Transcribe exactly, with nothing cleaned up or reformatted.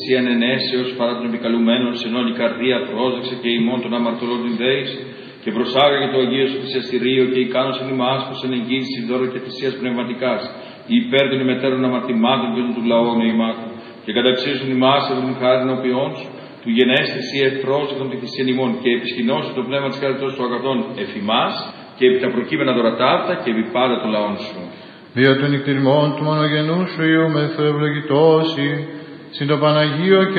εσύ ανενέσεως παρά των επικαλουμένων σε όλη καρδία πρόσεξε και ημών των αμαρτωλών την δέης και προσάγαγε το Αγίο σου θυσιαστηρίο και ικάνωσεν ημάς πως ενεγγύσεις δώρο και θυσίας πνευματικάς υπέρ των ημετέρων αμαρτημάτων και των του λαών ημάτων και καταξίζουν ημάς από την χάρη ενώπιόν σου του γενέστηση ευπρόσδεκτον τη θυσίαν ημών και επισκηνώσου το πνεύμα της χάριτος του αγαθών εφ' ημάς και επί τα προκείμενα δωρατάρτα και επί πάντα των λαών σου. Δια των νυχτηριμών του μονογενού σου Υιού μεθευλογητώσει, συν το Παναγίο και